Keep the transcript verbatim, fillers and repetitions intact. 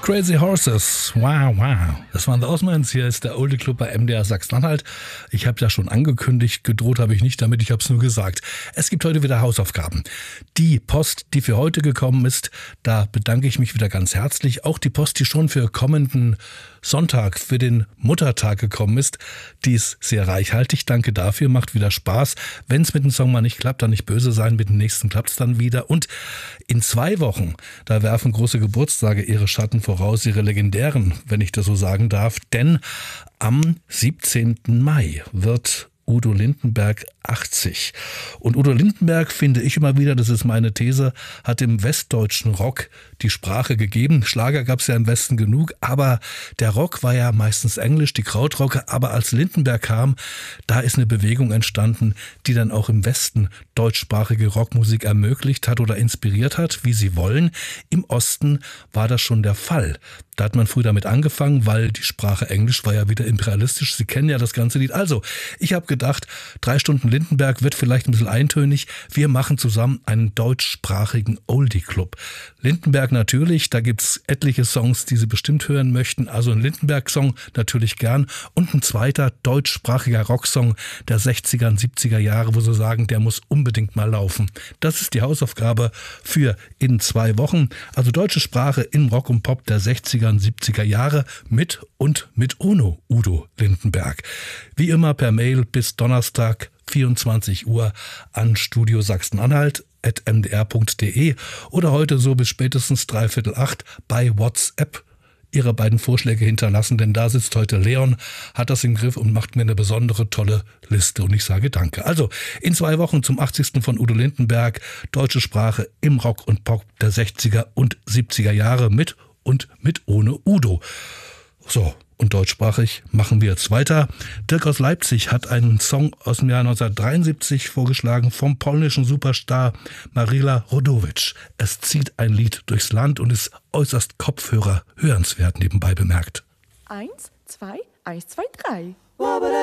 Crazy Horses, wow, wow. Das waren The Osmonds, hier ist der Oldie Club bei M D R Sachsen-Anhalt. Ich habe ja schon angekündigt, gedroht habe ich nicht damit, ich habe es nur gesagt. Es gibt heute wieder Hausaufgaben. Die Post, die für heute gekommen ist, da bedanke ich mich wieder ganz herzlich. Auch die Post, die schon für kommenden Sonntag, für den Muttertag gekommen ist, die ist sehr reichhaltig. Danke dafür, macht wieder Spaß. Wenn es mit dem Song mal nicht klappt, dann nicht böse sein, mit dem nächsten klappt es dann wieder. Und in zwei Wochen, da werfen große Geburtstage ihre Schatten voraus, ihre legendären, wenn ich das so sagen darf. Denn am siebzehnten Mai wird Udo Lindenberg achtzig. Und Udo Lindenberg, finde ich immer wieder, das ist meine These, hat im westdeutschen Rock die Sprache gegeben. Schlager gab es ja im Westen genug, aber der Rock war ja meistens englisch, die Krautrocker. Aber als Lindenberg kam, da ist eine Bewegung entstanden, die dann auch im Westen deutschsprachige Rockmusik ermöglicht hat oder inspiriert hat, wie sie wollen. Im Osten war das schon der Fall. Da hat man früh damit angefangen, weil die Sprache Englisch war ja wieder imperialistisch. Sie kennen ja das ganze Lied. Also, ich habe gedacht, drei Stunden Lindenberg wird vielleicht ein bisschen eintönig. Wir machen zusammen einen deutschsprachigen Oldie-Club. Lindenberg natürlich, da gibt's etliche Songs, die Sie bestimmt hören möchten. Also ein Lindenberg-Song natürlich gern. Und ein zweiter deutschsprachiger Rocksong der sechziger und siebziger Jahre, wo Sie sagen, der muss unbedingt mal laufen. Das ist die Hausaufgabe für in zwei Wochen. Also deutsche Sprache im Rock und Pop der sechziger und siebziger Jahre mit und mit ohne Udo Lindenberg. Wie immer per Mail bis Donnerstag vierundzwanzig Uhr an studio sachsen-anhalt at m d r punkt d e oder heute so bis spätestens dreiviertel acht bei WhatsApp Ihre beiden Vorschläge hinterlassen, denn da sitzt heute Leon, hat das im Griff und macht mir eine besondere tolle Liste und ich sage danke. Also in zwei Wochen zum achtzigsten von Udo Lindenberg, deutsche Sprache im Rock und Pop der sechziger und siebziger Jahre mit und mit ohne Udo. So, und deutschsprachig machen wir jetzt weiter. Dirk aus Leipzig hat einen Song aus dem Jahr neunzehnhundertdreiundsiebzig vorgeschlagen vom polnischen Superstar Maryla Rodowicz. Es zieht ein Lied durchs Land und ist äußerst Kopfhörer hörenswert nebenbei bemerkt. Eins, zwei, eins, zwei, drei.